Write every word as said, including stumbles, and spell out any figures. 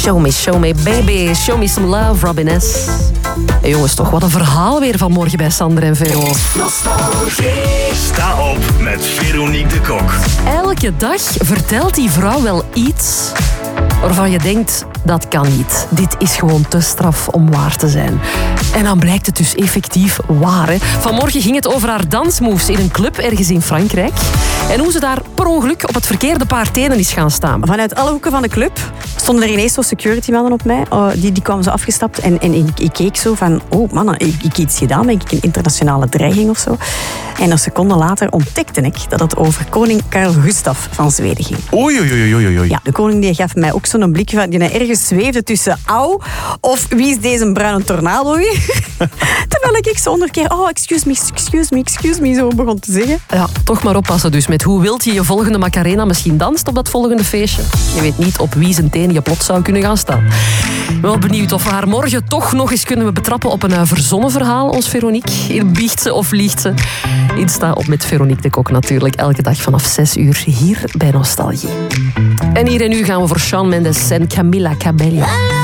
Show me, show me, baby. Show me some love, Robin S. Hey, jongens, toch wat een verhaal weer vanmorgen bij Sander en Vero. Nostalgie. Sta op met Veronique de Kok. Elke dag vertelt die vrouw wel iets waarvan je denkt, dat kan niet. Dit is gewoon te straf om waar te zijn. En dan blijkt het dus effectief waar. Hè? Vanmorgen ging het over haar dansmoves in een club ergens in Frankrijk. En hoe ze daar per ongeluk op het verkeerde paar tenen is gaan staan. Vanuit alle hoeken van de club stonden er ineens zo security mannen op mij. Uh, die, die kwamen zo afgestapt en, en ik, ik keek zo van... Oh mannen, ik, ik iets gedaan, denk ik, een internationale dreiging of zo. En een seconde later ontdekte ik dat het over koning Carl Gustaf van Zweden ging. Oei, oei, oei, oei. Ja, de koning die gaf mij ook zo'n blik van... die ergens zweefde tussen auw of wie is deze bruine tornado hier? Terwijl ik zo onder keer... Oh, excuse me, excuse me, excuse me, zo begon te zeggen. Ja, toch maar oppassen dus met hoe wild je je volgende Macarena misschien danst op dat volgende feestje. Je weet niet op wie zijn teen je plots zou kunnen gaan staan. Ik ben wel benieuwd of we haar morgen toch nog eens kunnen betrappen op een uh, verzonnen verhaal, ons Veronique. Biecht ze of liegt ze? Insta op met Veronique de Kok natuurlijk. Elke dag vanaf zes uur hier bij Nostalgie. En hier en nu gaan we voor Shawn Mendes en Camila Cabello.